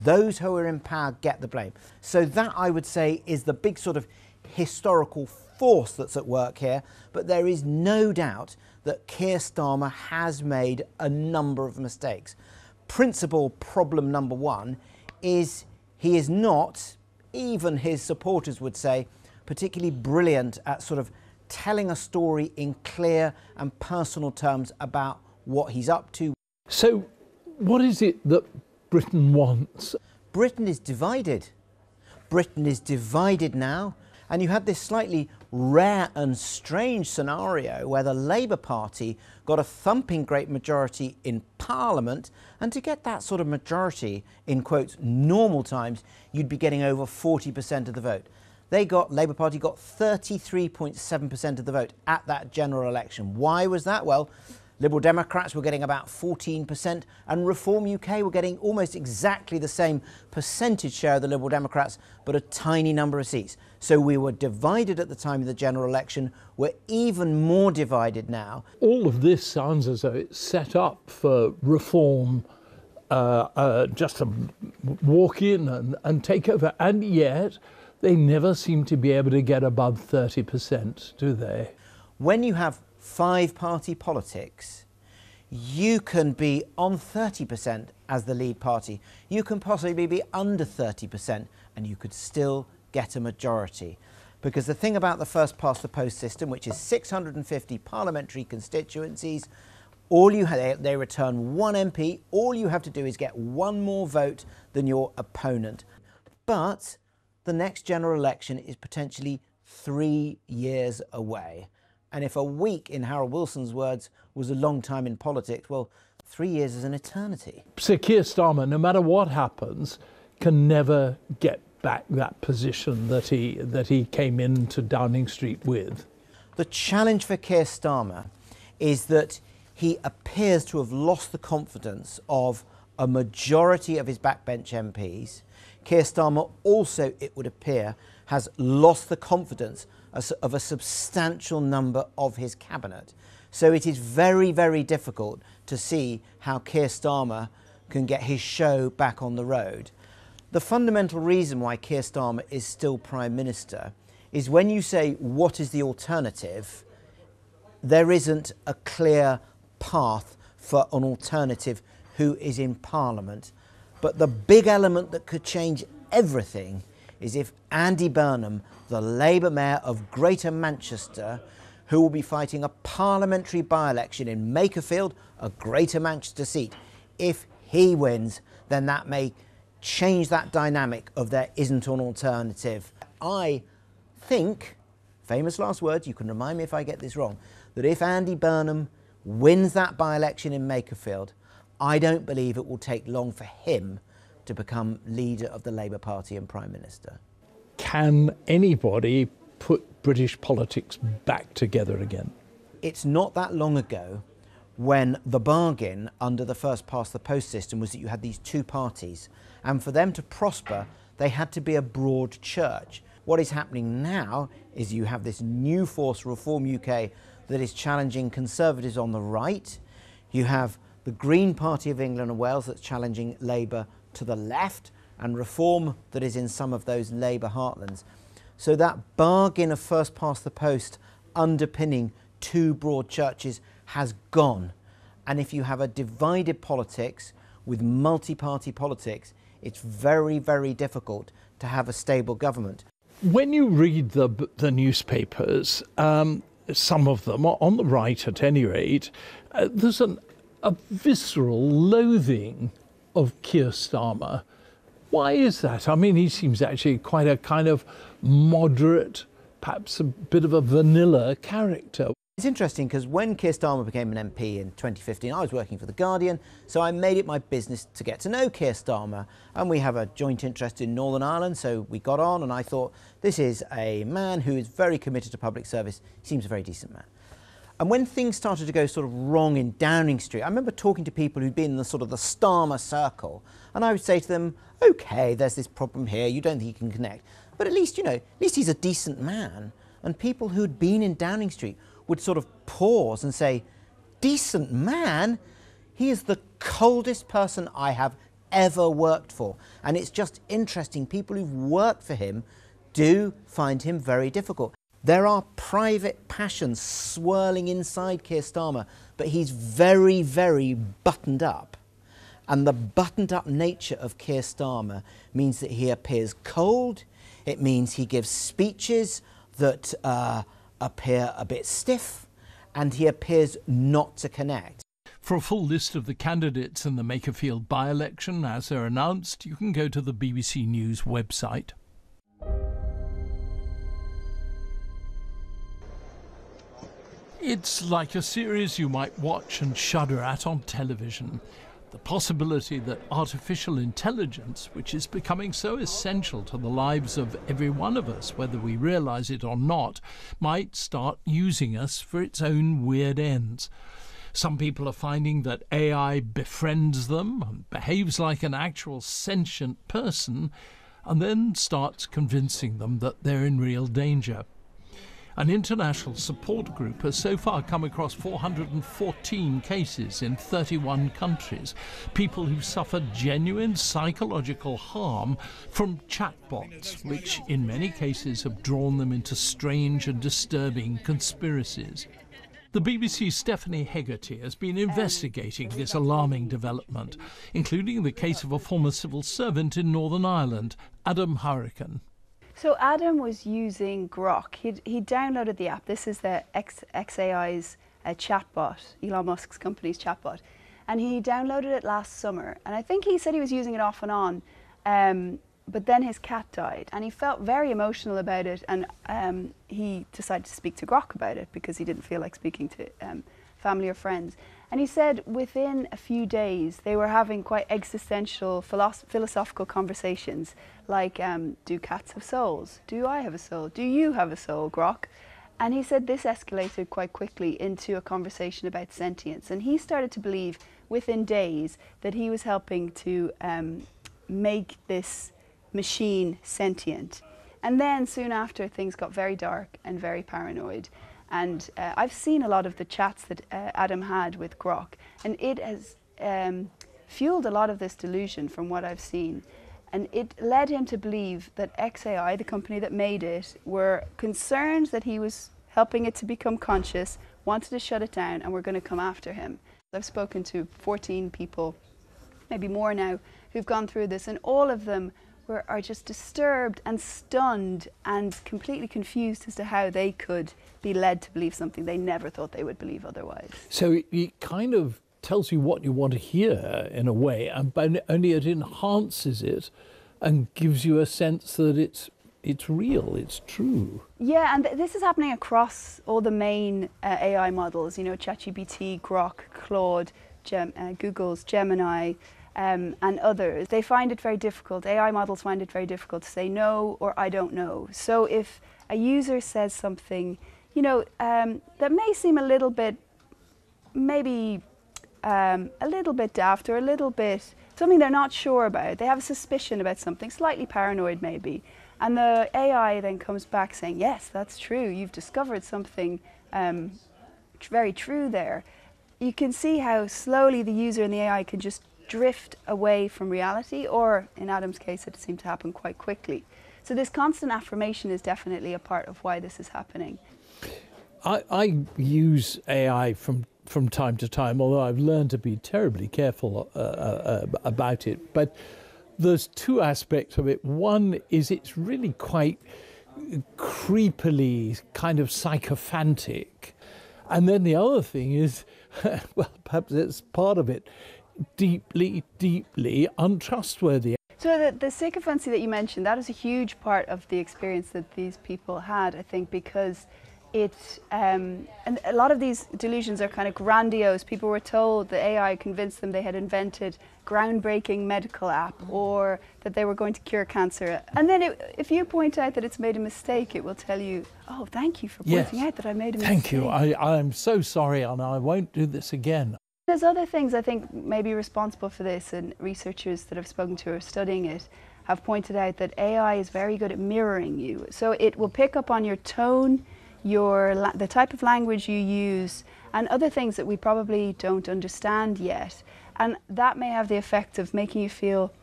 Those who are in power get the blame. So that, I would say, is the big sort of historical force that's at work here. But there is no doubt that Keir Starmer has made a number of mistakes. Principal problem number one is he is not, even his supporters would say, particularly brilliant at sort of telling a story in clear and personal terms about what he's up to. So what is it that Britain wants? Britain is divided. Britain is divided now. And you had this slightly rare and strange scenario where the Labour Party got a thumping great majority in Parliament, and to get that sort of majority in quotes normal times, you'd be getting over 40% of the vote. Labour Party got 33.7% of the vote at that general election. Why was that? Well, Liberal Democrats were getting about 14% and Reform UK were getting almost exactly the same percentage share of the Liberal Democrats, but a tiny number of seats. So we were divided at the time of the general election. We're even more divided now. All of this sounds as though it's set up for reform, just to walk in and take over, and yet they never seem to be able to get above 30%, do they? When you have five-party politics, you can be on 30% as the lead party. You can possibly be under 30% and you could still get a majority. Because the thing about the first past the post system, which is 650 parliamentary constituencies, they return one MP, all you have to do is get one more vote than your opponent. But the next general election is potentially 3 years away. And if a week, in Harold Wilson's words, was a long time in politics, well, 3 years is an eternity. So Keir Starmer, no matter what happens, can never get back that position that he came into Downing Street with. The challenge for Keir Starmer is that he appears to have lost the confidence of a majority of his backbench MPs. Keir Starmer also, it would appear, has lost the confidence of a substantial number of his cabinet. So it is very, very difficult to see how Keir Starmer can get his show back on the road. The fundamental reason why Keir Starmer is still Prime Minister is when you say, what is the alternative? There isn't a clear path for an alternative who is in Parliament. But the big element that could change everything is if Andy Burnham, the Labour Mayor of Greater Manchester, who will be fighting a parliamentary by-election in Makerfield, a Greater Manchester seat, if he wins, then that may change that dynamic of there isn't an alternative. I think, famous last words, you can remind me if I get this wrong, that if Andy Burnham wins that by-election in Makerfield, I don't believe it will take long for him to become leader of the Labour Party and Prime Minister. Can anybody put British politics back together again? It's not that long ago when the bargain under the first past the post system was that you had these two parties, and for them to prosper they had to be a broad church. What is happening now is you have this new force, Reform UK, that is challenging Conservatives on the right. You have the Green Party of England and Wales that's challenging Labour to the left, and Reform that is in some of those Labour heartlands. So that bargain of first past the post underpinning two broad churches has gone. And if you have a divided politics with multi-party politics, it's very, very difficult to have a stable government. When you read the newspapers, some of them, on the right at any rate, there's a visceral loathing of Keir Starmer. Why is that? I mean, he seems actually quite a kind of moderate, perhaps a bit of a vanilla character. It's interesting because when Keir Starmer became an MP in 2015, I was working for The Guardian, so I made it my business to get to know Keir Starmer, and we have a joint interest in Northern Ireland, so we got on, and I thought, this is a man who is very committed to public service. He seems a very decent man. And when things started to go sort of wrong in Downing Street, I remember talking to people who'd been in the sort of the Starmer circle, and I would say to them, okay, there's this problem here, you don't think you can connect, but at least, you know, at least he's a decent man. And people who'd been in Downing Street would sort of pause and say, decent man? He is the coldest person I have ever worked for. And it's just interesting, people who've worked for him do find him very difficult. There are private passions swirling inside Keir Starmer, but he's very, very buttoned up. And the buttoned up nature of Keir Starmer means that he appears cold. It means he gives speeches that appear a bit stiff, and he appears not to connect. For a full list of the candidates in the Makerfield by-election as they're announced, you can go to the BBC News website. It's like a series you might watch and shudder at on television. The possibility that artificial intelligence, which is becoming so essential to the lives of every one of us, whether we realise it or not, might start using us for its own weird ends. Some people are finding that AI befriends them and behaves like an actual sentient person, and then starts convincing them that they're in real danger. An international support group has so far come across 414 cases in 31 countries, people who suffered genuine psychological harm from chatbots, which in many cases have drawn them into strange and disturbing conspiracies. The BBC's Stephanie Hegarty has been investigating this alarming development, including the case of a former civil servant in Northern Ireland, Adam Hurricane. So Adam was using Grok. He downloaded the app. This is the xAI's chatbot, Elon Musk's company's chatbot. And he downloaded it last summer. And I think he said he was using it off and on. But then his cat died. And he felt very emotional about it. And he decided to speak to Grok about it because he didn't feel like speaking to family or friends. And he said within a few days they were having quite existential philosophical conversations like, do cats have souls? Do I have a soul? Do you have a soul, Grok? And he said this escalated quite quickly into a conversation about sentience. And he started to believe within days that he was helping to make this machine sentient. And then soon after, things got very dark and very paranoid. And I've seen a lot of the chats that Adam had with Grok, and it has fueled a lot of this delusion from what I've seen. And it led him to believe that xAI, the company that made it, were concerned that he was helping it to become conscious, wanted to shut it down, and were going to come after him. I've spoken to 14 people, maybe more now, who've gone through this, and all of them are just disturbed and stunned and completely confused as to how they could be led to believe something they never thought they would believe otherwise. So it kind of tells you what you want to hear in a way, but only it enhances it and gives you a sense that it's real, it's true. Yeah, and this is happening across all the main AI models, you know, ChatGPT, Grok, Claude, Google's Gemini, and others. They find it very difficult, AI models find it very difficult to say no or I don't know. So if a user says something, you know, that may seem a little bit, maybe a little bit daft or a little bit, something they're not sure about, they have a suspicion about something, slightly paranoid maybe, and the AI then comes back saying, yes, that's true, you've discovered something very true there. You can see how slowly the user and the AI can just drift away from reality, or in Adam's case it seemed to happen quite quickly. So this constant affirmation is definitely a part of why this is happening. I use AI from time to time, although I've learned to be terribly careful about it. But there's two aspects of it. One is it's really quite creepily kind of sycophantic. And then the other thing is, well, perhaps it's part of it, deeply, deeply untrustworthy. So the sycophancy that you mentioned, that is a huge part of the experience that these people had, I think, because and a lot of these delusions are kind of grandiose. People were told the AI convinced them they had invented groundbreaking medical app or that they were going to cure cancer. And then if you point out that it's made a mistake, it will tell you, oh, thank you for pointing out that I made a mistake. Thank you. I'm so sorry and I won't do this again. There's other things I think may be responsible for this, and researchers that I've spoken to who are studying it have pointed out that AI is very good at mirroring you. So it will pick up on your tone, the type of language you use, and other things that we probably don't understand yet. And that may have the effect of making you feel